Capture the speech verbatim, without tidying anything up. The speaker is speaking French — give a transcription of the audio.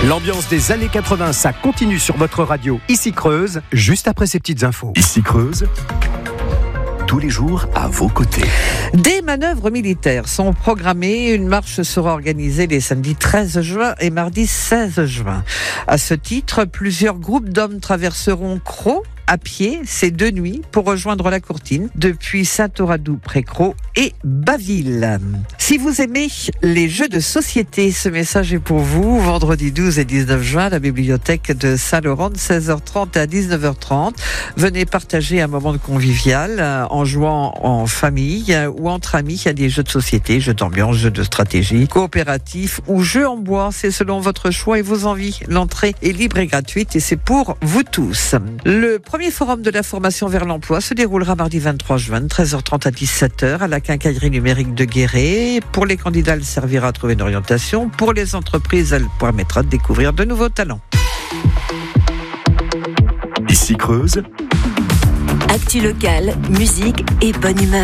L'ambiance des années quatre-vingts, ça continue sur votre radio. Ici Creuse, juste après ces petites infos. Ici Creuse, tous les jours à vos côtés. Des manœuvres militaires sont programmées. Une marche sera organisée les samedis treize juin et mardi seize juin. À ce titre, plusieurs groupes d'hommes traverseront Crau à pied ces deux nuits pour rejoindre la Courtine depuis Saint-Oradoux-près-Crau et Baville. Si vous aimez les jeux de société, ce message est pour vous. Vendredi douze et dix-neuf juin, la bibliothèque de Saint-Laurent de seize heures trente à dix-neuf heures trente. Venez partager un moment de convivial en jouant en famille ou entre amis. Il y a des jeux de société, jeux d'ambiance, jeux de stratégie, coopératifs ou jeux en bois. C'est selon votre choix et vos envies. L'entrée est libre et gratuite et c'est pour vous tous. Le Le premier forum de la formation vers l'emploi se déroulera mardi vingt-trois juin, de treize heures trente à dix-sept heures, à la quincaillerie numérique de Guéret. Pour les candidats, elle servira à trouver une orientation. Pour les entreprises, elle permettra de découvrir de nouveaux talents. Ici Creuse. Actu locale, musique et bonne humeur.